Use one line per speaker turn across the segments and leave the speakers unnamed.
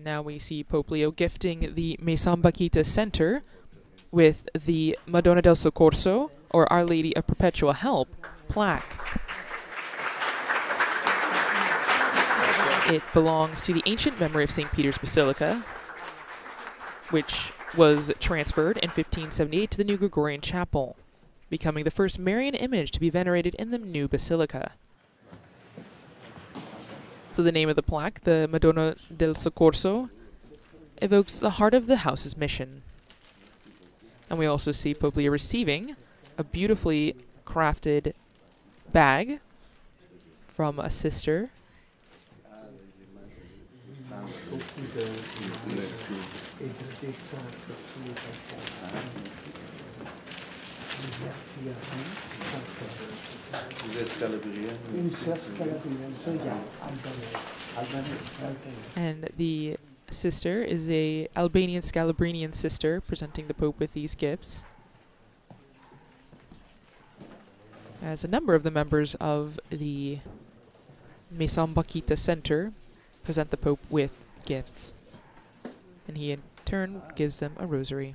now we see Pope Leo gifting the Maison Bakhita Center with the Madonna del Soccorso, or Our Lady of Perpetual Help, plaque. It belongs to the ancient memory of St. Peter's Basilica, which was transferred in 1578 to the new Gregorian Chapel, becoming the first Marian image to be venerated in the new basilica. So the name of the plaque, the Madonna del Soccorso, evokes the heart of the house's mission. And we also see Pope Leo receiving a beautifully crafted bag from a sister. And the sister is a Albanian Scalabrinian sister presenting the Pope with these gifts. As a number of the members of the Maison Bakhita Center present the Pope with gifts. And he in turn gives them a rosary.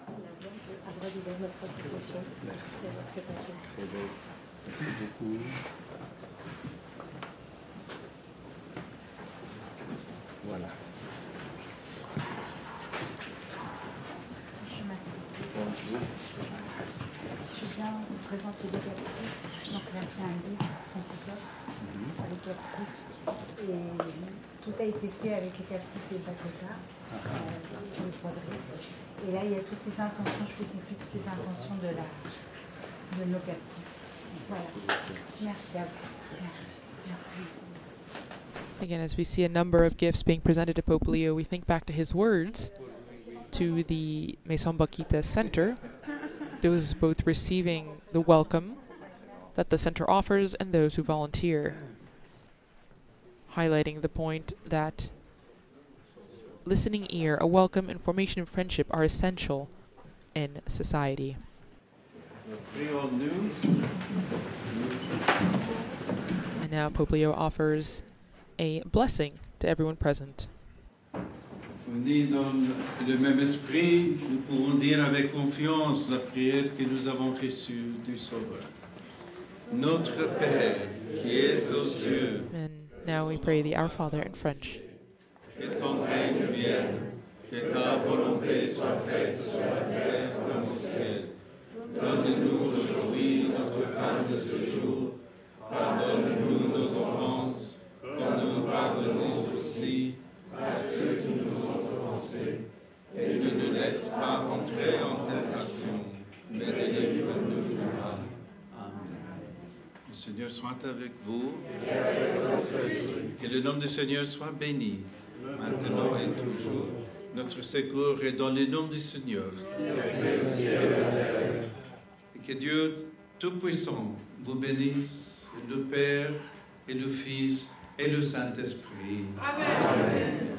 Voilà.
Je viens vous présenter des captifs. Donc là, c'est un livre qu'on vous offre pour les captifs. Et tout a été fait avec les captifs et Balthazar, les broderies. Et là, il y a toutes les intentions, je vous confie toutes les intentions de nos captifs. Voilà. Merci à vous. Merci. Merci.
Again, as we see a number of gifts being presented to Pope Leo, we think back to his words to the Maison Bakhita Center, those both receiving the welcome that the center offers and those who volunteer, highlighting the point that listening ear, a welcome, and formation of friendship are essential in society. And now Pope Leo offers a blessing to everyone present.
Unis dans le même esprit, nous pourrons dire avec confiance la prière que nous avons reçue du Sauveur. Notre Père, qui es aux cieux.
And now we pray the Our Father in French.
Que ton règne vienne, que ta volonté soit faite sur la terre comme au ciel. Donne-nous aujourd'hui notre pain de ce jour. Pardonne-nous nos offenses, comme nous pardonnons aussi à ceux qui nous ont offensés. Et ne nous laisse pas entrer en tentation, mais délivre-nous du mal. Amen. Le Seigneur soit avec vous. Que le nom du Seigneur soit béni, maintenant et toujours. Notre secours est dans le nom du Seigneur. Et que Dieu Tout-Puissant vous bénisse, le Père et le Fils et le Saint-Esprit. Amen.